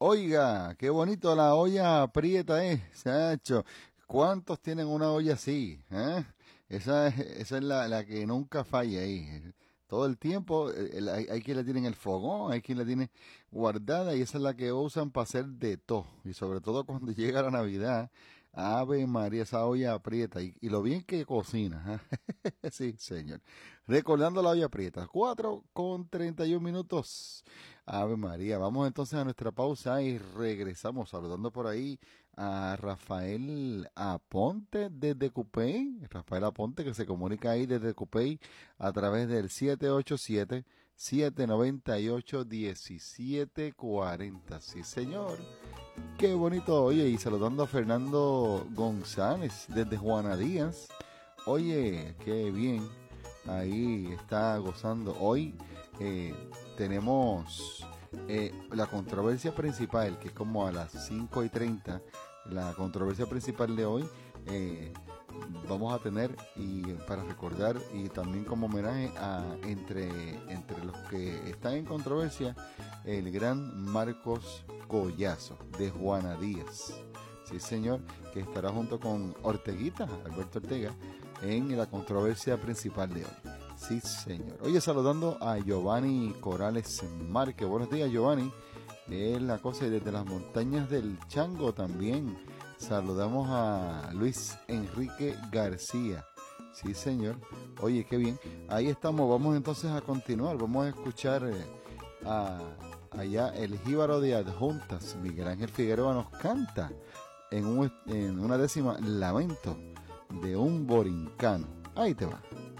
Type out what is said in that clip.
Oiga, qué bonito la olla aprieta, Sacho. ¿Cuántos tienen una olla así? Esa es la que nunca falla ahí. Todo el tiempo, hay quien la tiene en el fogón, hay quien la tiene guardada y esa es la que usan para hacer de todo. Y sobre todo cuando llega la Navidad, Ave María, esa olla aprieta y lo bien que cocina. Sí, señor. Recordando la olla aprieta, 4:31. Ave María, vamos entonces a nuestra pausa y regresamos saludando por ahí a Rafael Aponte desde Cupey. Rafael Aponte que se comunica ahí desde Cupey a través del 787-798-1740. Sí, señor. Qué bonito. Oye, y saludando a Fernando González desde Juana Díaz. Oye, qué bien. Ahí está gozando. Hoy tenemos la controversia principal, que es como a las 5:30. La controversia principal de hoy vamos a tener, y para recordar y también como homenaje a entre los que están en controversia, el gran Marcos Collazo de Juana Díaz. Sí, señor, que estará junto con Orteguita, Alberto Ortega, en la controversia principal de hoy. Sí, señor. Oye, saludando a Giovanni Corales Márquez. Buenos días, Giovanni. Es la cosa, y desde las montañas del Chango también. Saludamos a Luis Enrique García. Sí, señor. Oye, qué bien. Ahí estamos. Vamos entonces a continuar. Vamos a escuchar allá el jíbaro de Adjuntas. Miguel Ángel Figueroa nos canta en una décima, Lamento de un borincano. Ahí te va.